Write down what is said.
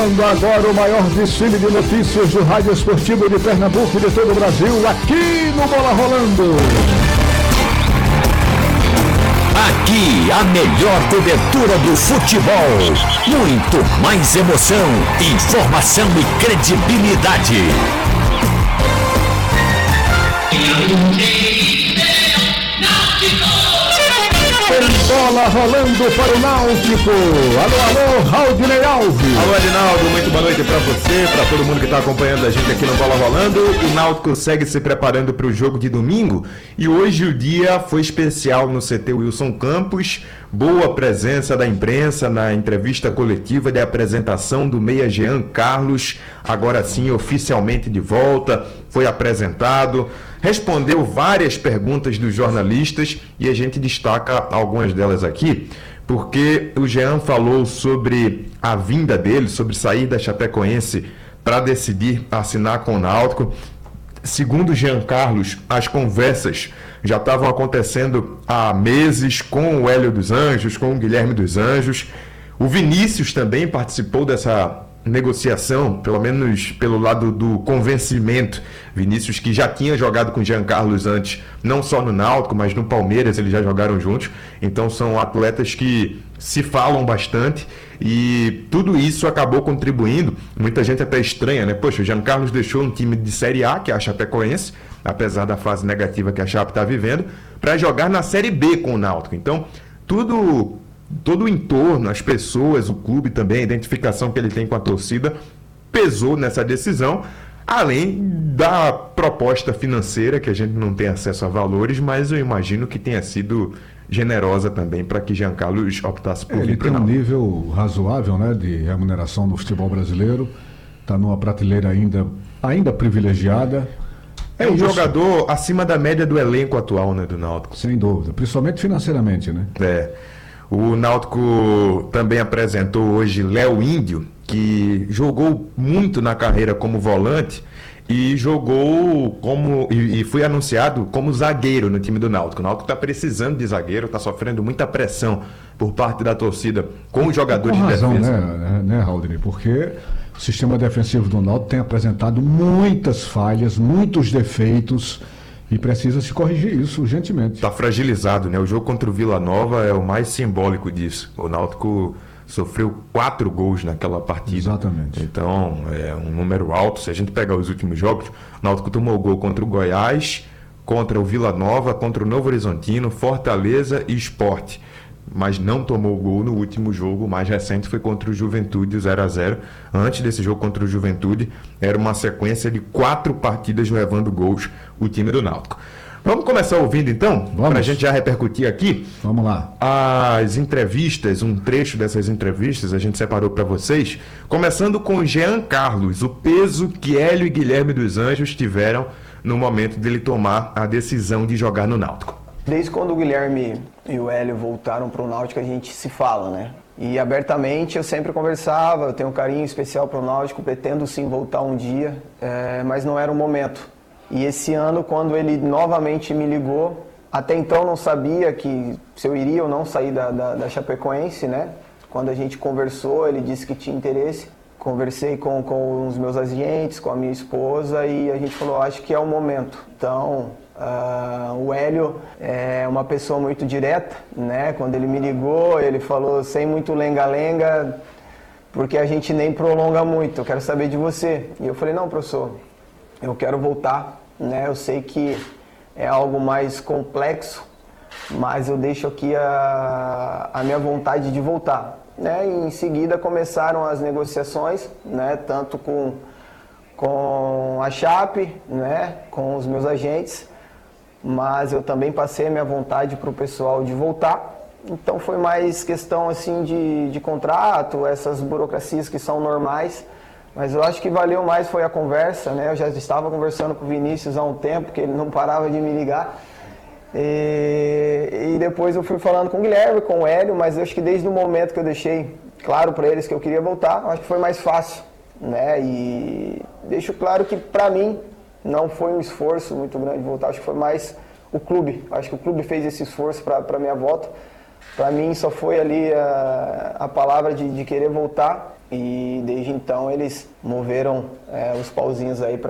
Agora o maior desfile de notícias do Rádio Esportivo de Pernambuco e de todo o Brasil, aqui no Bola Rolando. Aqui, a melhor cobertura do futebol. Muito mais emoção, informação e credibilidade. Bola rolando para o Náutico. Alô, Raudinei Alves. Alô, Adinaldo, muito boa noite para você, para todo mundo que está acompanhando a gente aqui no Bola Rolando. O Náutico segue se preparando para o jogo de domingo e hoje o dia foi especial no CT Wilson Campos. Boa presença da imprensa na entrevista coletiva de apresentação do meia Jean Carlos, agora sim oficialmente de volta, foi apresentado, respondeu várias perguntas dos jornalistas e a gente destaca algumas delas aqui, porque o Jean falou sobre a vinda dele, sobre sair da Chapecoense para decidir assinar com o Náutico. Segundo Jean Carlos, as conversas já estavam acontecendo há meses com o Hélio dos Anjos, com o Guilherme dos Anjos. O Vinícius também participou dessa negociação, pelo menos pelo lado do convencimento. Vinícius, que já tinha jogado com Jean Carlos antes, não só no Náutico, mas no Palmeiras, eles já jogaram juntos. Então são atletas que se falam bastante e tudo isso acabou contribuindo. Muita gente até estranha, né? Poxa, o Jean Carlos deixou um time de Série A, que é a Chapecoense, apesar da fase negativa que a Chape está vivendo, para jogar na Série B com o Náutico. Então, todo o entorno, as pessoas, o clube também, a identificação que ele tem com a torcida, pesou nessa decisão, além da proposta financeira, que a gente não tem acesso a valores, mas eu imagino que tenha sido generosa também para que Jean Carlos optasse por Ele tem um nível razoável, né, de remuneração no futebol brasileiro, está numa prateleira ainda privilegiada. É um jogador acima da média do elenco atual, né, do Náutico. Sem dúvida, principalmente financeiramente, né? O Náutico também apresentou hoje Léo Índio, que jogou muito na carreira como volante e jogou e foi anunciado como zagueiro no time do Náutico. O Náutico está precisando de zagueiro, está sofrendo muita pressão por parte da torcida com os jogadores de defesa. Né, Raudinei? Porque o sistema defensivo do Náutico tem apresentado muitas falhas, muitos defeitos. E precisa se corrigir isso urgentemente. Está fragilizado, né? O jogo contra o Vila Nova é o mais simbólico disso. O Náutico sofreu 4 gols naquela partida. Exatamente. Então, é um número alto. Se a gente pegar os últimos jogos, o Náutico tomou gol contra o Goiás, contra o Vila Nova, contra o Novo Horizontino, Fortaleza e Sport. Mas não tomou gol no último jogo. O mais recente foi contra o Juventude, 0-0. Antes desse jogo contra o Juventude, era uma sequência de 4 partidas levando gols o time do Náutico. Vamos começar ouvindo então? Para a gente já repercutir aqui. Vamos lá. As entrevistas, um trecho dessas entrevistas a gente separou para vocês. Começando com o Jean Carlos, o peso que Hélio e Guilherme dos Anjos tiveram no momento dele tomar a decisão de jogar no Náutico. Desde quando o Guilherme e o Hélio voltaram para o Náutico, a gente se fala, né? E abertamente eu sempre conversava, eu tenho um carinho especial para o Náutico, pretendo sim voltar um dia, mas não era o momento. E esse ano, quando ele novamente me ligou, até então não sabia se eu iria ou não sair da Chapecoense, né? Quando a gente conversou, ele disse que tinha interesse. Conversei com os meus agentes, com a minha esposa e a gente falou, acho que é o momento. Então, o Hélio é uma pessoa muito direta, né? Quando ele me ligou, ele falou sem muito lenga-lenga, porque a gente nem prolonga muito, eu quero saber de você. E eu falei, não, professor, eu quero voltar, né? Eu sei que é algo mais complexo, mas eu deixo aqui a minha vontade de voltar. Né? E em seguida começaram as negociações, né? Tanto com a Chape, né? Com os meus agentes, mas eu também passei a minha vontade para o pessoal de voltar. Então foi mais questão assim de contrato, essas burocracias que são normais, mas eu acho que valeu mais foi a conversa, né? Eu já estava conversando com o Vinícius há um tempo, que ele não parava de me ligar. E depois eu fui falando com o Guilherme, com o Hélio, mas eu acho que desde o momento que eu deixei claro para eles que eu queria voltar, acho que foi mais fácil, né? E deixo claro que para mim não foi um esforço muito grande voltar, acho que foi mais o clube. Acho que o clube fez esse esforço para minha volta. Para mim só foi ali a palavra de querer voltar e desde então eles moveram os pauzinhos aí para